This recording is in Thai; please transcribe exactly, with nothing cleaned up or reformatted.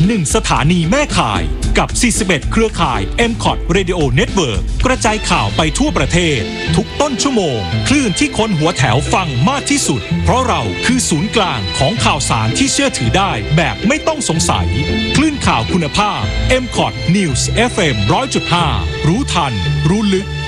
หนึ่งสถานีแม่ข่ายกับสี่สิบเอ็ดเครือข่าย เอ็ม คอท Radio Network กระจายข่าวไปทั่วประเทศทุกต้นชั่วโมงคลื่นที่คนหัวแถวฟังมากที่สุดเพราะเราคือศูนย์กลางของข่าวสารที่เชื่อถือได้แบบไม่ต้องสงสัยคลื่นข่าวคุณภาพ เอ็ม คอท News เอฟ เอ็ม หนึ่งร้อยจุดห้า รู้ทันรู้ลึก